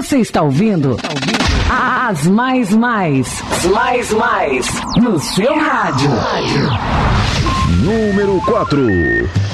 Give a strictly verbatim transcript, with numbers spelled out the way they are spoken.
Você está ouvindo As Mais Mais. As Mais Mais. No seu rádio. Número quatro.